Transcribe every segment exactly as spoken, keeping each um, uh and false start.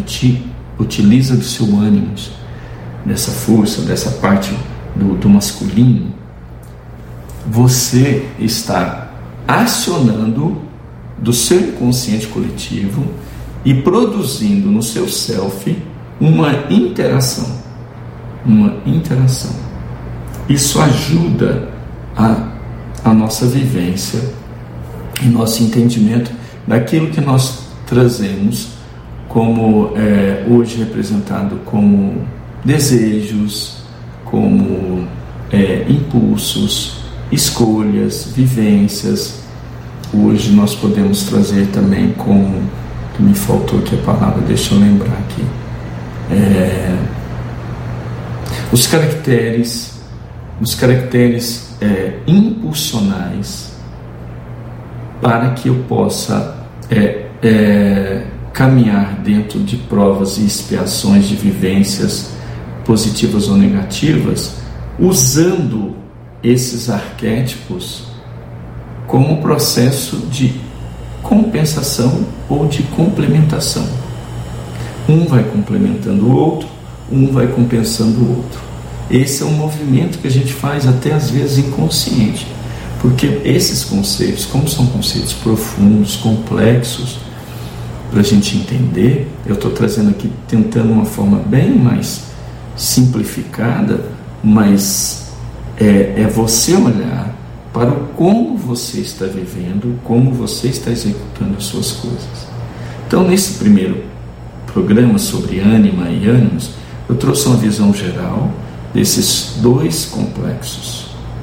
uti, utiliza do seu ânimo, dessa força, dessa parte do, do masculino, você está acionando do seu inconsciente coletivo e produzindo no seu self uma interação. Uma interação. Isso ajuda a, a nossa vivência e nosso entendimento daquilo que nós trazemos como é, hoje representado como desejos, como é, impulsos, escolhas, vivências. Hoje nós podemos trazer também como, que me faltou aqui a palavra, deixa eu lembrar aqui, é, os caracteres, os caracteres é, impulsionais para que eu possa é, é, caminhar dentro de provas e expiações de vivências positivas ou negativas, usando esses arquétipos como processo de compensação ou de complementação. Um vai complementando o outro, um vai compensando o outro. Esse é um movimento que a gente faz até às vezes inconsciente, porque esses conceitos, como são conceitos profundos, complexos, para a gente entender, eu estou trazendo aqui, tentando uma forma bem mais simplificada, mas é, é você olhar para o como você está vivendo, como você está executando as suas coisas. Então, nesse primeiro programa sobre ânima e ânimos, eu trouxe uma visão geral desses dois complexos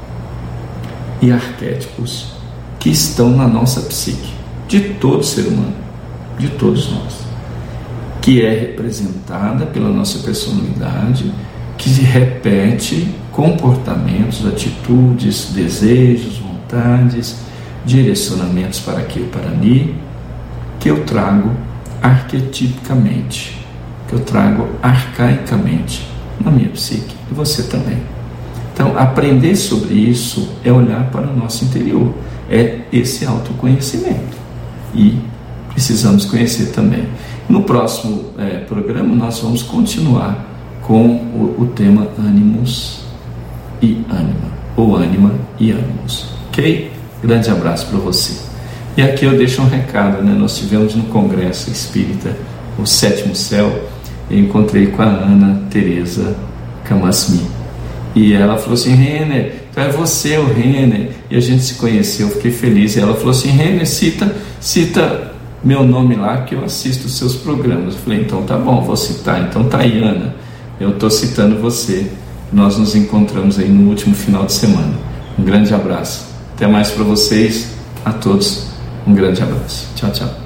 e arquétipos que estão na nossa psique, de todo ser humano, de todos nós, que é representada pela nossa personalidade, que repete comportamentos, atitudes, desejos, vontades, direcionamentos para aqui e para ali, que eu trago arquetipicamente, que eu trago arcaicamente na minha psique, e você também. Então, aprender sobre isso é olhar para o nosso interior, é esse autoconhecimento, e precisamos conhecer também. No próximo é, programa nós vamos continuar com o, o tema ânimos e ânima, ou ânima e ânimos, ok? Grande abraço para você. E aqui eu deixo um recado, né? Nós tivemos no Congresso Espírita, o Sétimo Céu, eu encontrei com a Ana Teresa Camasmi, e ela falou assim: Renner, então é você o Renner, e a gente se conheceu, eu fiquei feliz, e ela falou assim: Renner, cita, cita meu nome lá que eu assisto os seus programas. Eu falei: então tá bom, vou citar. Então tá aí, Ana, eu estou citando você. Nós nos encontramos aí no último final de semana. Um grande abraço, até mais para vocês, a todos, um grande abraço, tchau, tchau.